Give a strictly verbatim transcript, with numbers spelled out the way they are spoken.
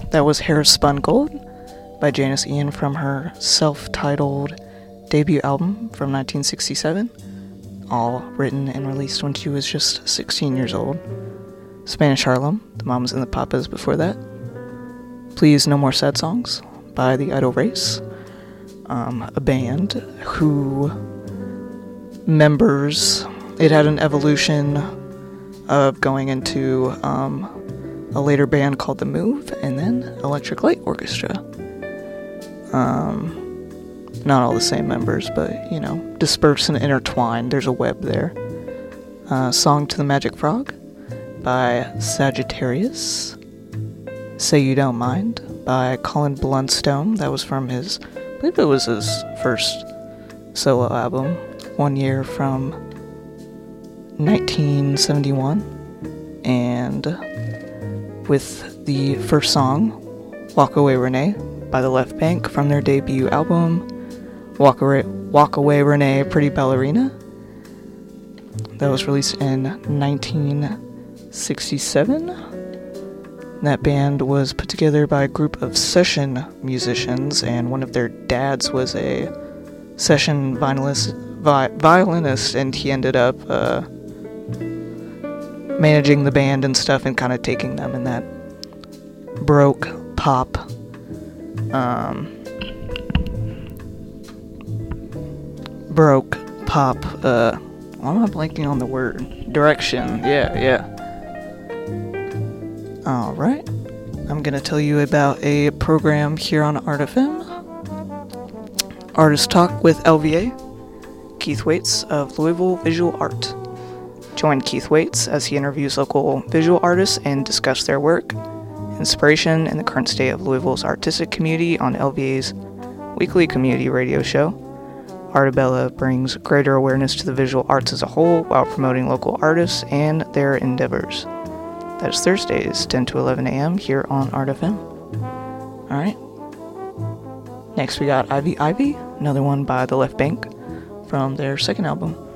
that was Hair Spun Gold by Janis Ian from her self-titled debut album from nineteen sixty-seven, all written and released when she was just sixteen years old. Spanish Harlem, the Mamas and the Papas before that. Please No More Sad Songs by The Idle Race, um, a band who members, it had an evolution of going into um, a later band called The Move, and then Electric Light Orchestra. Um, not all the same members, but, you know, dispersed and intertwined. There's a web there. Uh, Song to the Magic Frog by Sagittarius. Say You Don't Mind by Colin Blunstone. That was from his, I believe it was his first solo album, one year from nineteen seventy-one. And with the first song, Walk Away Renee by The Left Bank from their debut album, Walk Away, Walk Away Renee, Pretty Ballerina. That was released in nineteen sixty-seven. That band was put together by a group of session musicians, and one of their dads was a session violinist, vi- violinist and he ended up uh, managing the band and stuff and kind of taking them in that Baroque pop um, Baroque pop uh, why am I blanking on the word? Direction. Yeah, yeah. Alright. I'm gonna tell you about a program here on Art F M. Artist Talk with L V A. Keith Waits of Louisville Visual Art. Join Keith Waits as he interviews local visual artists and discuss their work, inspiration, and the current state of Louisville's artistic community on L V A's weekly community radio show. Artabella brings greater awareness to the visual arts as a whole while promoting local artists and their endeavors. That is Thursdays, ten to eleven a.m. here on Art F M. Alright. Next we got Ivy Ivy, another one by The Left Bank from their second album,